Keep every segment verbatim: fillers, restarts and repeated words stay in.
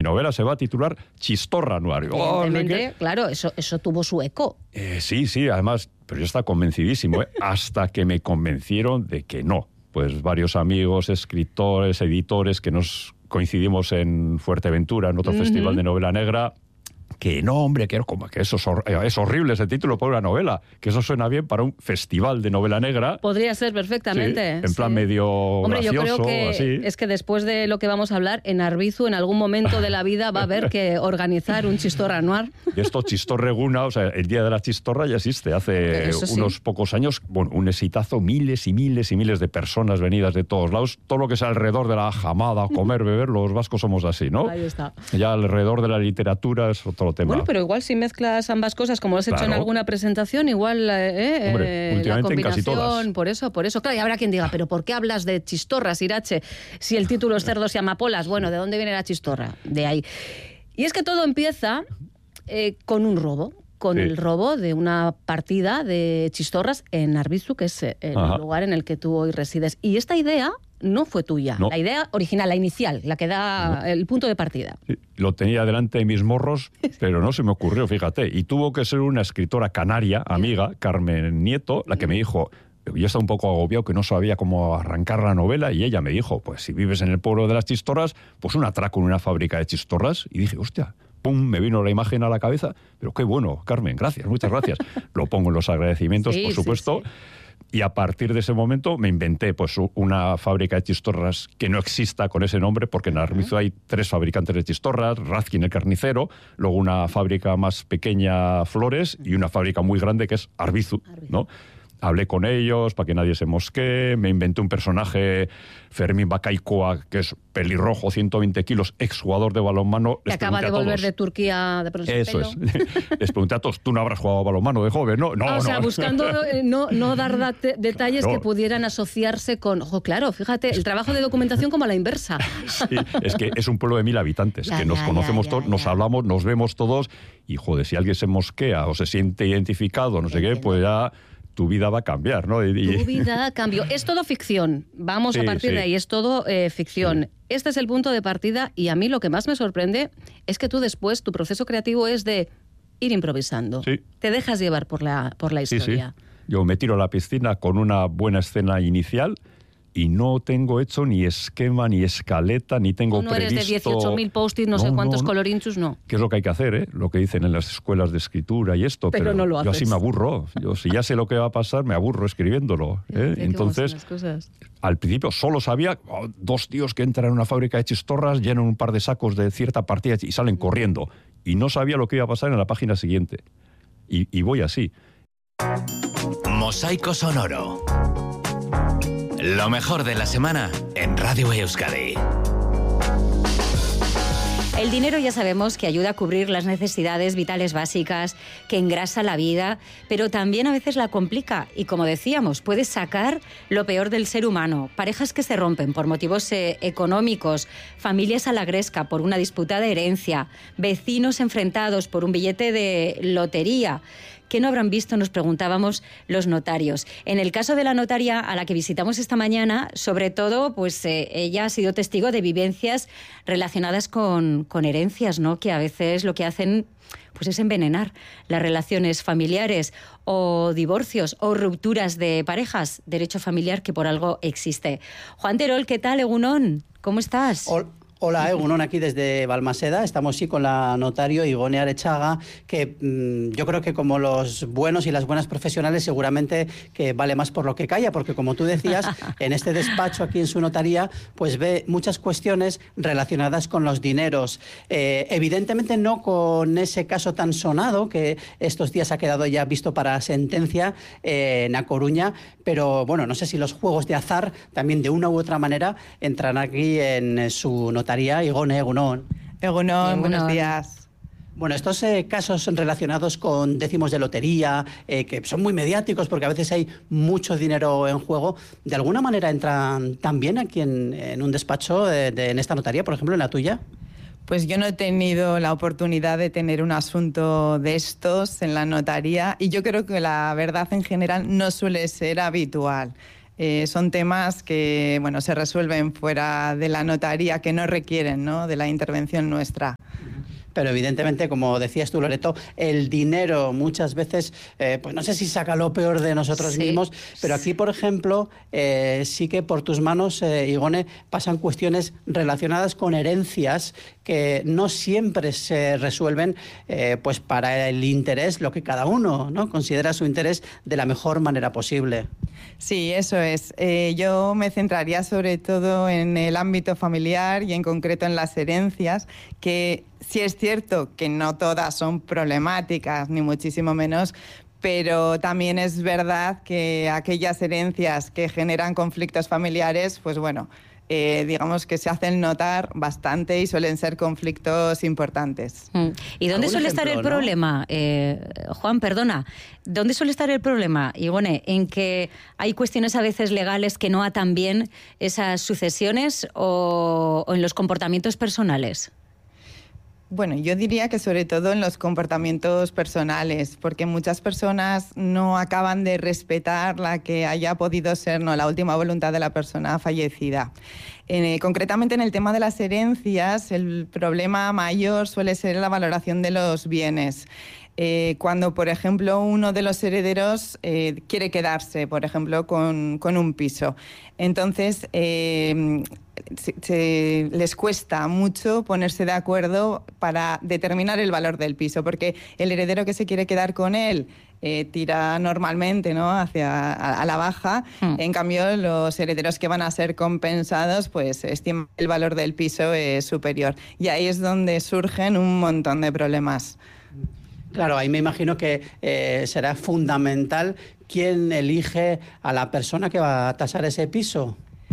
novela se va a titular Chistorra Anuario. Evidentemente, oh, claro, eso, eso tuvo su eco. Eh, sí, sí, además, pero yo estaba convencidísimo, ¿eh? Hasta que me convencieron de que no. Pues varios amigos, escritores, editores que nos coincidimos en Fuerteventura, en otro uh-huh. festival de novela negra, que no, hombre, que, que eso es, hor- es horrible ese título para una novela, que eso suena bien para un festival de novela negra. Podría ser perfectamente. Sí, en plan sí. medio Hombre, gracioso, yo creo que así. Es que después de lo que vamos a hablar, en Arbizu, en algún momento de la vida, va a haber que organizar un Chistorra Anuar. Y esto, Chistorreguna, o sea, el Día de la Chistorra ya existe hace sí. unos pocos años. Bueno, un exitazo, miles y miles y miles de personas venidas de todos lados. Todo lo que sea alrededor de la jamada, comer, beber, los vascos somos así, ¿no? Ahí está. Ya alrededor de la literatura es otro tema. Bueno, pero igual si mezclas ambas cosas, como lo has hecho claro. en alguna presentación, igual eh, Hombre, últimamente la combinación, en casi todas. por eso, por eso. Claro, y habrá quien diga, pero ¿por qué hablas de chistorras, Irache? Si el título es Cerdos y Amapolas. Bueno, ¿de dónde viene la chistorra? De ahí. Y es que todo empieza eh, con un robo. Con sí. el robo de una partida de chistorras en Arbizu, que es el Ajá. lugar en el que tú hoy resides. Y esta idea no fue tuya. No. La idea original, la inicial, la que da no. el punto de partida. Sí, lo tenía delante de mis morros, pero no se me ocurrió, fíjate. Y tuvo que ser una escritora canaria, amiga, Carmen Nieto, la que me dijo... Yo estaba un poco agobiado que no sabía cómo arrancar la novela y ella me dijo, pues si vives en el pueblo de las chistorras, pues un atraco en una fábrica de chistorras. Y dije, hostia, pum, me vino la imagen a la cabeza. Pero qué bueno, Carmen, gracias, muchas gracias. Lo pongo en los agradecimientos, sí, por supuesto. Sí, sí. Y a partir de ese momento me inventé pues una fábrica de chistorras que no exista con ese nombre, porque en Arbizu hay tres fabricantes de chistorras, Razkin el carnicero, luego una fábrica más pequeña, Flores, y una fábrica muy grande que es Arbizu, ¿no? Hablé con ellos para que nadie se mosquee, me inventé un personaje, Fermín Bacaicoa, que es pelirrojo, ciento veinte kilos, exjugador de balonmano. Que acaba de volver de Turquía de ponerse Eso pelo. es. Les pregunté a todos, ¿tú no habrás jugado a balonmano de joven? No, no, ah, o no. sea, buscando eh, no, no dar date, detalles no. que pudieran asociarse con... Ojo, claro, fíjate, el trabajo de documentación como a la inversa. Sí, es que es un pueblo de mil habitantes, ya, que nos ya, conocemos ya, todos, ya, nos ya. hablamos, nos vemos todos, y joder, si alguien se mosquea o se siente identificado, no sé Entiendo. qué, pues ya... tu vida va a cambiar, ¿no? Y... Tu vida cambió. Es todo ficción. Vamos sí, a partir sí. de ahí. Es todo eh, ficción. Sí. Este es el punto de partida y a mí lo que más me sorprende es que tú después, tu proceso creativo es de ir improvisando. Sí. Te dejas llevar por la, por la historia. Sí, sí. Yo me tiro a la piscina con una buena escena inicial y no tengo hecho ni esquema, ni escaleta, ni tengo previsto... No eres previsto... de dieciocho mil post-it, no, no sé cuántos no, no. colorinchus, no. ¿Qué es lo que hay que hacer, eh? Lo que dicen en las escuelas de escritura y esto. Pero, pero no lo haces. Yo así me aburro. Yo, si ya sé lo que va a pasar, me aburro escribiéndolo. ¿eh? Entonces, al principio solo sabía oh, dos tíos que entran en una fábrica de chistorras, llenan un par de sacos de cierta partida y salen corriendo. Y no sabía lo que iba a pasar en la página siguiente. Y, y voy así. Mosaico Sonoro. Lo mejor de la semana en Radio Euskadi. El dinero ya sabemos que ayuda a cubrir las necesidades vitales básicas, que engrasa la vida, pero también a veces la complica y, como decíamos, puede sacar lo peor del ser humano. Parejas que se rompen por motivos eh, económicos, familias a la gresca por una disputa de herencia, vecinos enfrentados por un billete de lotería. ¿Qué no habrán visto?, nos preguntábamos los notarios. En el caso de la notaria a la que visitamos esta mañana, sobre todo, pues eh, ella ha sido testigo de vivencias relacionadas con, con herencias, ¿no? Que a veces lo que hacen pues es envenenar las relaciones familiares o divorcios o rupturas de parejas, derecho familiar que por algo existe. Juan Terol, ¿qué tal, Egunon? ¿Cómo estás? Hola. Hola, Egunon, aquí desde Balmaseda. Estamos sí con la notario Igone Arechaga, que mmm, yo creo que como los buenos y las buenas profesionales seguramente que vale más por lo que calla, porque como tú decías, en este despacho aquí en su notaría, pues ve muchas cuestiones relacionadas con los dineros. Eh, evidentemente no con ese caso tan sonado que estos días ha quedado ya visto para sentencia eh, en A Coruña, pero bueno, no sé si los juegos de azar también de una u otra manera entran aquí en su notaría. Igone, Egunon. Egunon, buenos días. Bueno, estos eh, casos relacionados con décimos de lotería, eh, que son muy mediáticos porque a veces hay mucho dinero en juego, ¿de alguna manera entran también aquí en, en un despacho, de, de, en esta notaría, por ejemplo, en la tuya? Pues yo no he tenido la oportunidad de tener un asunto de estos en la notaría y yo creo que la verdad en general no suele ser habitual. eh, son temas que, bueno, se resuelven fuera de la notaría, que no requieren, ¿no?, de la intervención nuestra. Pero evidentemente, como decías tú, Loreto, el dinero muchas veces, eh, pues no sé si saca lo peor de nosotros sí. mismos, pero aquí, por ejemplo, eh, sí que por tus manos, eh, Igone, pasan cuestiones relacionadas con herencias que no siempre se resuelven eh, pues para el interés, lo que cada uno, ¿no?, considera su interés de la mejor manera posible. Sí, eso es. Eh, yo me centraría sobre todo en el ámbito familiar y en concreto en las herencias, que sí es cierto que no todas son problemáticas, ni muchísimo menos, pero también es verdad que aquellas herencias que generan conflictos familiares, pues bueno, eh, digamos que se hacen notar bastante y suelen ser conflictos importantes. Mm. ¿Y dónde suele ejemplo, estar el ¿no? problema? Eh, Juan, perdona, ¿dónde suele estar el problema, Igone? ¿En que hay cuestiones a veces legales que no atan bien esas sucesiones o, o en los comportamientos personales? Bueno, yo diría que sobre todo en los comportamientos personales, porque muchas personas no acaban de respetar la que haya podido ser, no, la última voluntad de la persona fallecida. Eh, concretamente en el tema de las herencias, el problema mayor suele ser la valoración de los bienes. Eh, cuando, por ejemplo, uno de los herederos eh, quiere quedarse, por ejemplo, con, con un piso. Entonces, eh, se, se, les cuesta mucho ponerse de acuerdo para determinar el valor del piso, porque el heredero que se quiere quedar con él eh, tira normalmente, ¿no?, hacia a, a la baja. Mm. En cambio, los herederos que van a ser compensados, pues estiman que el valor del piso es superior. Y ahí es donde surgen un montón de problemas. Claro, ahí me imagino que eh, será fundamental quién elige a la persona que va a tasar ese piso.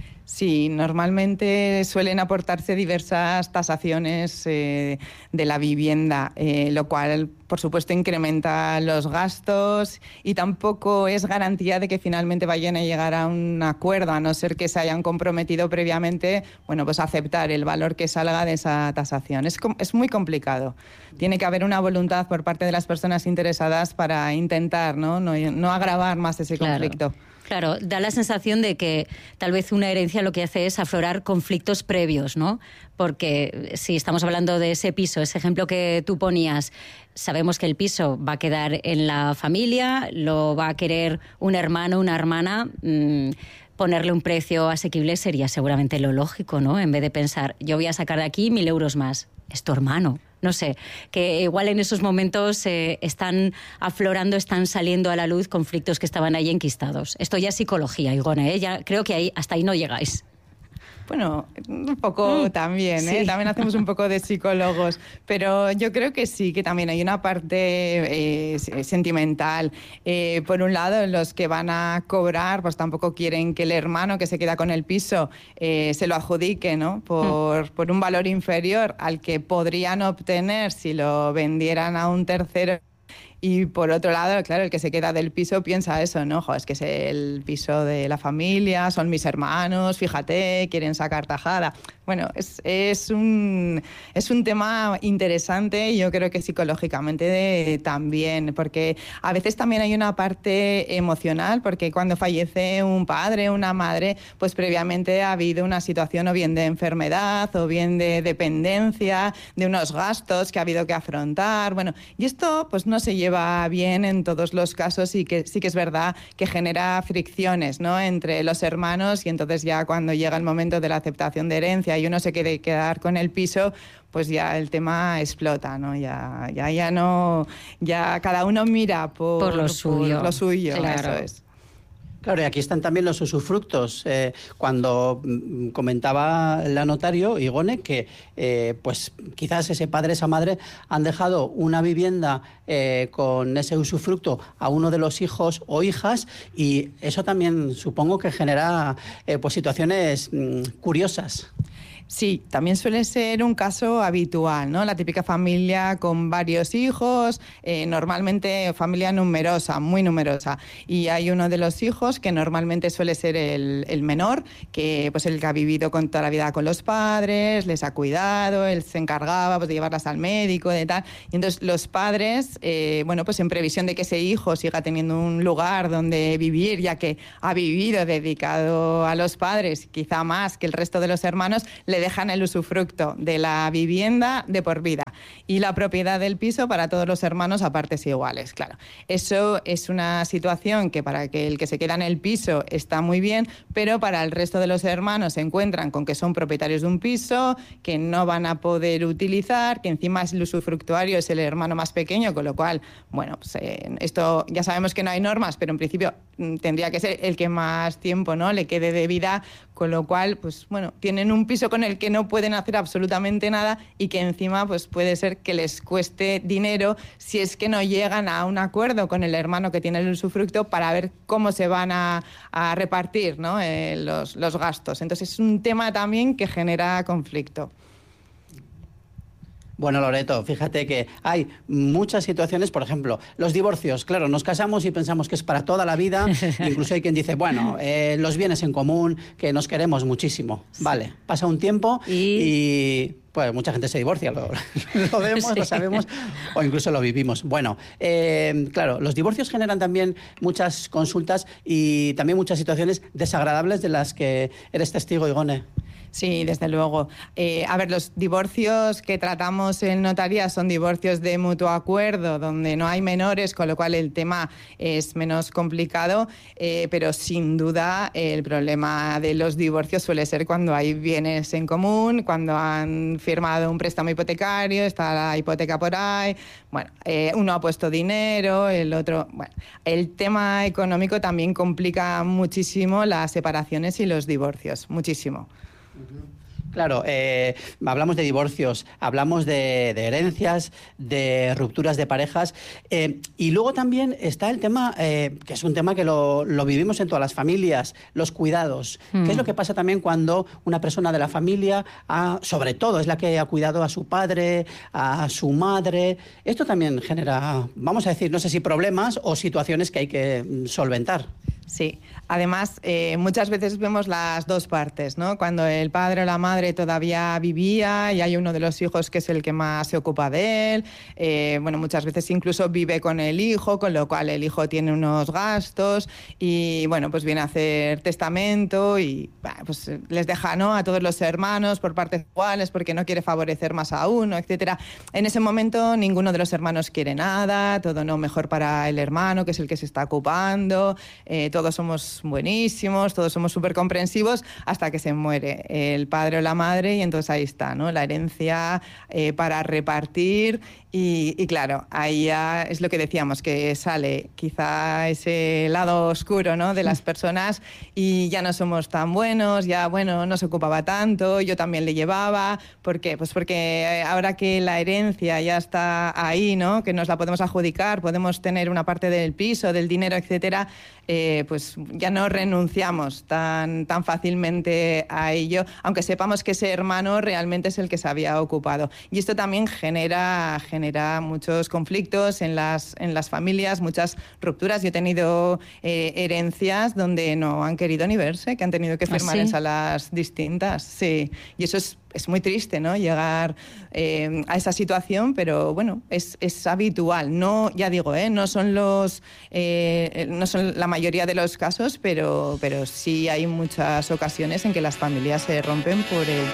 Sí, normalmente suelen aportarse diversas tasaciones eh, de la vivienda, eh, lo cual, por supuesto, incrementa los gastos y tampoco es garantía de que finalmente vayan a llegar a un acuerdo, a no ser que se hayan comprometido previamente, bueno, pues a aceptar el valor que salga de esa tasación. Es, es muy complicado. Tiene que haber una voluntad por parte de las personas interesadas para intentar, ¿no?, no, no agravar más ese conflicto. Claro. Claro, da la sensación de que tal vez una herencia lo que hace es aflorar conflictos previos, ¿no? Porque si estamos hablando de ese piso, ese ejemplo que tú ponías, sabemos que el piso va a quedar en la familia, lo va a querer un hermano, una hermana. Mmm, ponerle un precio asequible sería seguramente lo lógico, ¿no? En vez de pensar, yo voy a sacar de aquí mil euros más. Es tu hermano. No sé, que igual en esos momentos eh, están aflorando, están saliendo a la luz conflictos que estaban ahí enquistados. Esto ya es psicología, Igone, ¿eh? Ya creo que ahí, hasta ahí no llegáis. Bueno, un poco mm, también, ¿eh? Sí. También hacemos un poco de psicólogos, pero yo creo que sí, que también hay una parte eh, sentimental. Eh, por un lado, los que van a cobrar, pues tampoco quieren que el hermano que se queda con el piso eh, se lo adjudique, ¿no?, por, mm. por un valor inferior al que podrían obtener si lo vendieran a un tercero. Y por otro lado, claro, el que se queda del piso piensa eso, ¿no? Jo, es que es el piso de la familia, son mis hermanos, fíjate, quieren sacar tajada. Bueno, es, es, un, es un tema interesante y yo creo que psicológicamente de, también, porque a veces también hay una parte emocional, porque cuando fallece un padre, una madre, pues previamente ha habido una situación o bien de enfermedad o bien de dependencia, de unos gastos que ha habido que afrontar. Bueno, y esto pues no se lleva bien en todos los casos y que sí que es verdad que genera fricciones, ¿no?, entre los hermanos, y entonces ya cuando llega el momento de la aceptación de herencia y uno se quiere quedar con el piso, pues ya el tema explota, ¿no? Ya, ya, ya no, ya cada uno mira por, por lo suyo. Por lo suyo, claro. Eso es. Claro, y aquí están también los usufructos. Eh, cuando mm, comentaba la notario, Igone, que eh, pues quizás ese padre, esa madre han dejado una vivienda eh, con ese usufructo a uno de los hijos o hijas, y eso también supongo que genera eh, pues situaciones mm, curiosas. Sí, también suele ser un caso habitual, ¿no? La típica familia con varios hijos, eh, normalmente familia numerosa, muy numerosa. Y hay uno de los hijos que normalmente suele ser el, el menor, que pues el que ha vivido con toda la vida con los padres, les ha cuidado, él se encargaba pues, de llevarlas al médico, de tal. Y entonces los padres, eh, bueno, pues en previsión de que ese hijo siga teniendo un lugar donde vivir, ya que ha vivido dedicado a los padres, quizá más que el resto de los hermanos, le dejan el usufructo de la vivienda de por vida y la propiedad del piso para todos los hermanos a partes iguales. Claro, eso es una situación que para que el que se queda en el piso está muy bien, pero para el resto de los hermanos se encuentran con que son propietarios de un piso, que no van a poder utilizar, que encima el usufructuario es el hermano más pequeño, con lo cual, bueno, pues, eh, esto ya sabemos que no hay normas, pero en principio mm, tendría que ser el que más tiempo, ¿no?, le quede de vida, con lo cual, pues bueno, tienen un piso con el que no pueden hacer absolutamente nada y que encima pues puede ser que les cueste dinero si es que no llegan a un acuerdo con el hermano que tiene el usufructo para ver cómo se van a, a repartir, ¿no?, eh, los, los gastos. Entonces es un tema también que genera conflicto. Bueno, Loreto, fíjate que hay muchas situaciones, por ejemplo, los divorcios. Claro, nos casamos y pensamos que es para toda la vida. Incluso hay quien dice, bueno, eh, los bienes en común, que nos queremos muchísimo. Vale, pasa un tiempo y... y pues mucha gente se divorcia, lo, lo vemos, sí. Lo sabemos, o incluso lo vivimos. Bueno, eh, claro, los divorcios generan también muchas consultas y también muchas situaciones desagradables de las que eres testigo, Igone. Sí, desde luego. Eh, a ver, los divorcios que tratamos en notaría son divorcios de mutuo acuerdo, donde no hay menores, con lo cual el tema es menos complicado, eh, pero sin duda el problema de los divorcios suele ser cuando hay bienes en común, cuando han firmado un préstamo hipotecario, está la hipoteca por ahí, bueno, eh, uno ha puesto dinero, el otro... Bueno, el tema económico también complica muchísimo las separaciones y los divorcios, muchísimo. Claro, eh, hablamos de divorcios, hablamos de, de herencias, de rupturas de parejas eh, y luego también está el tema, eh, que es un tema que lo, lo vivimos en todas las familias, los cuidados. Mm. ¿Qué es lo que pasa también cuando una persona de la familia, ha, sobre todo, es la que ha cuidado a su padre, a su madre? Esto también genera, vamos a decir, no sé si problemas o situaciones que hay que solventar. Sí, además eh, muchas veces vemos las dos partes, ¿no? Cuando el padre o la madre todavía vivía y hay uno de los hijos que es el que más se ocupa de él, eh, bueno, muchas veces incluso vive con el hijo, con lo cual el hijo tiene unos gastos y, bueno, pues viene a hacer testamento y bah, pues les deja, ¿no?, a todos los hermanos por partes iguales porque no quiere favorecer más a uno, etcétera. En ese momento ninguno de los hermanos quiere nada, todo no mejor para el hermano, que es el que se está ocupando, eh, todos somos buenísimos, todos somos súper comprensivos hasta que se muere el padre o la madre y entonces ahí está, ¿no?, la herencia eh, para repartir y, y claro, ahí ya es lo que decíamos, que sale quizá ese lado oscuro, ¿no?, de las personas y ya no somos tan buenos, ya bueno, no se ocupaba tanto, yo también le llevaba, ¿por qué? Pues porque ahora que la herencia ya está ahí, ¿no?, que nos la podemos adjudicar, podemos tener una parte del piso, del dinero, etcétera, eh, pues ya no renunciamos tan, tan fácilmente a ello, aunque sepamos que ese hermano realmente es el que se había ocupado. Y esto también genera, genera muchos conflictos en las, en las familias, muchas rupturas. Yo he tenido eh, herencias donde no han querido ni verse, que han tenido que firmar ¿Ah, sí? en salas distintas. Sí, y eso es Es muy triste, ¿no?, llegar eh, a esa situación, pero bueno, es, es habitual. No, ya digo, ¿eh? no son los, eh, no son la mayoría de los casos, pero, pero sí hay muchas ocasiones en que las familias se rompen por el